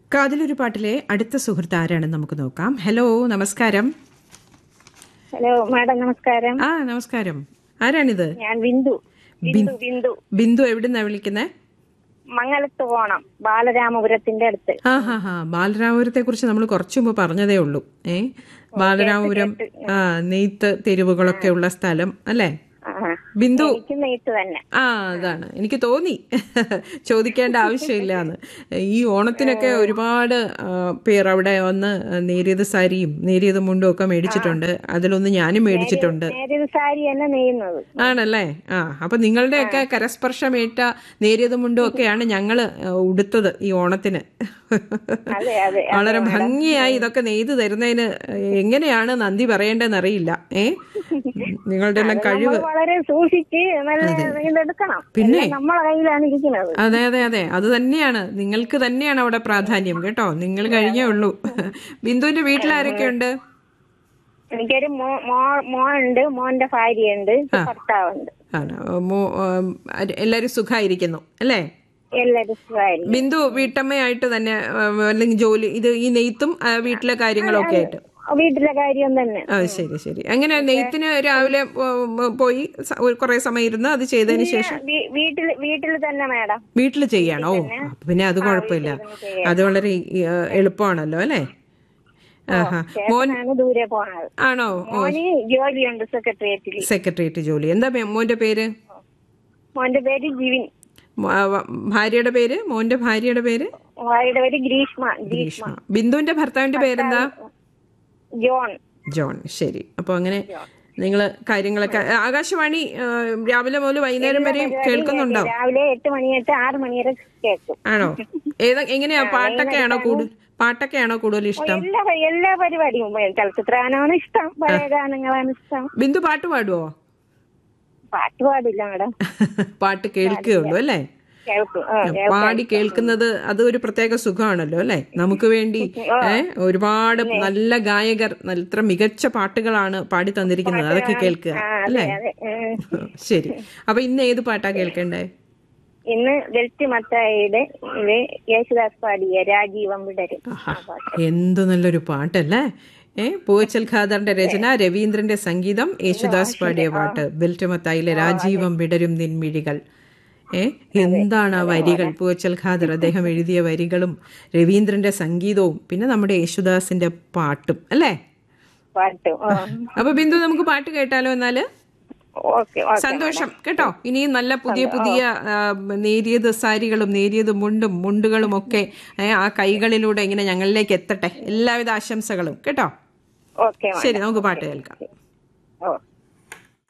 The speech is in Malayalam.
കാതിലൊരു പാട്ടിലെ അടുത്ത സുഹൃത്ത് ആരാണെന്ന് നമുക്ക് നോക്കാം. ഹലോ, നമസ്കാരം. ഹലോ മാഡം, നമസ്കാരം. നമസ്കാരം. ആരാണിത്? ഞാൻ ബിന്ദു. ബിന്ദു എവിടുന്നാ വിളിക്കുന്നേ? മംഗലത്ത് പോണം, ബാലരാമപുരത്തിന്റെ അടുത്ത്. ബാലരാമപുരത്തെ കുറിച്ച് നമ്മൾ കുറച്ചു മുമ്പ് പറഞ്ഞതേ ഉള്ളൂ. ബാലരാമപുരം നെയ്ത്ത് തെരുവുകളൊക്കെ ഉള്ള സ്ഥലം അല്ലേ ബിന്ദു? അതാണ് എനിക്ക് തോന്നി, ചോദിക്കേണ്ട ആവശ്യമില്ലാന്ന്. ഈ ഓണത്തിനൊക്കെ ഒരുപാട് പേർ അവിടെ വന്ന് നേരിയത് സാരിയും നേരിയത് മുണ്ടും ഒക്കെ മേടിച്ചിട്ടുണ്ട്. അതിലൊന്ന് ഞാനും മേടിച്ചിട്ടുണ്ട്. ആണല്ലേ? അപ്പൊ നിങ്ങളുടെയൊക്കെ കരസ്പർശമേറ്റ നേരിയത് മുണ്ടും ഒക്കെയാണ് ഞങ്ങള് ഉടുത്തത് ഈ ഓണത്തിന്. വളരെ ഭംഗിയായി ഇതൊക്കെ നെയ്ത് തരുന്നതിന് എങ്ങനെയാണ് നന്ദി പറയേണ്ടതെന്ന് അറിയില്ല. നിങ്ങളുടെ എല്ലാം കഴിവ് വളരെ സൂക്ഷിച്ച് എടുക്കണം. പിന്നെ നമ്മളെ കയ്യിലാണ് ഇരിക്കുന്നത്. അതെ അതെ അതെ, അത് തന്നെയാണ്. നിങ്ങൾക്ക് തന്നെയാണ് അവിടെ പ്രാധാന്യം കേട്ടോ. നിങ്ങൾ കഴിഞ്ഞേ ഉള്ളൂ. ബിന്ദുവിന്റെ വീട്ടിലാരൊക്കെയുണ്ട്? എനിക്കൊരു മോനുണ്ട്, മോന്റെ ഭാര്യയുണ്ട്, ഭർത്താവുണ്ട്. എല്ലാരും സുഖായിരിക്കുന്നു അല്ലേ? എല്ലാരും സുഖമായിരിക്കും. ബിന്ദു വീട്ടമ്മയായിട്ട് തന്നെ അല്ലെങ്കിൽ ജോലി ഈ നെയ്ത്തും വീട്ടിലെ കാര്യങ്ങളൊക്കെ ആയിട്ട്? വീട്ടിലെ കാര്യം തന്നെ. ശരി ശരി. അങ്ങനെ നെയ്ത്തിന് രാവിലെ പോയി കുറെ സമയം ഇരുന്ന് അത് ചെയ്തതിന് ശേഷം വീട്ടിൽ തന്നെ മാഡം? വീട്ടിൽ ചെയ്യാണോ? പിന്നെ അത് കുഴപ്പമില്ല, അത് വളരെ എളുപ്പമാണല്ലോ അല്ലേ? ദൂരെ പോണത്. ആണോ? ജോലിയുണ്ട് സെക്രട്ടേറിയറ്റ് ജോലി. എന്താ മോന്റെ പേര്? മോന്റെ പേര് ജിവിൻ. ഭാര്യയുടെ പേര്? മോന്റെ ഭാര്യയുടെ പേര്? ഭാര്യയുടെ പേര് ഗ്രീഷ്മ. ബിന്ദുവിന്റെ ഭർത്താവിന്റെ പേരെന്താ? ജോൺ. ശരി. അപ്പൊ അങ്ങനെ നിങ്ങള് കാര്യങ്ങളൊക്കെ ആകാശവാണി രാവിലെ മുതൽ വൈകുന്നേരം വരെ കേൾക്കുന്നുണ്ടോ? രാവിലെ 8 മണി തൊട്ട് 6 മണി വരെ കേൾക്കും. ആണോ? എങ്ങനെയാ പാട്ടൊക്കെയാണോ കൂടുതൽ ഇഷ്ടം? എല്ലാ പരിപാടിയും. ചലച്ചിത്രഗാനമാണ് ഇഷ്ടം, പഴയ ഗാനങ്ങളാണ് ഇഷ്ടം. ബിന്ദു പാട്ട് പാടുവോ? പാട്ട് പാടില്ല മാഡം. പാട്ട് കേൾക്കുകയുള്ളൂ അല്ലേ? പാടി കേൾക്കുന്നത് അത് ഒരു പ്രത്യേക സുഖമാണല്ലോ അല്ലെ? നമുക്ക് വേണ്ടി ഒരുപാട് നല്ല ഗായകർ ഇത്ര മികച്ച പാട്ടുകളാണ് പാടി തന്നിരിക്കുന്നത്. അതൊക്കെ കേൾക്കുക അല്ലേ? ശരി. അപ്പൊ ഇന്ന് ഏത് പാട്ടാ കേൾക്കണ്ടേ? ഇന്ന് വെൽറ്റിമത്തായിയുടെ യേശുദാസ് പാടിയ രാജീവം വിടരും. എന്തു നല്ലൊരു പാട്ടല്ലേ! പൂവച്ചൽ ഖാദറിന്റെ രചന, രവീന്ദ്രന്റെ സംഗീതം, യേശുദാസ് പാടിയ പാട്ട് വെൽറ്റിമത്തായിലെ രാജീവം വിടരും നിൻമിഴികൾ. എന്താണ് ആ വരികൾ! പൂവച്ചൽ ഖാദർ അദ്ദേഹം എഴുതിയ വരികളും രവീന്ദ്രന്റെ സംഗീതവും പിന്നെ നമ്മുടെ യേശുദാസിന്റെ പാട്ടും അല്ലേ? അപ്പൊ ബിന്ദു, നമുക്ക് പാട്ട് കേട്ടാലോ എന്നാല്? സന്തോഷം കേട്ടോ. ഇനിയും നല്ല പുതിയ പുതിയ നേരിയത് സാരികളും നേരിയത് മുണ്ടുകളും ഒക്കെ ആ കൈകളിലൂടെ ഇങ്ങനെ ഞങ്ങളിലേക്ക് എത്തട്ടെ. എല്ലാവിധ ആശംസകളും കേട്ടോ. ശരി, നമുക്ക് പാട്ട് കേൾക്കാം.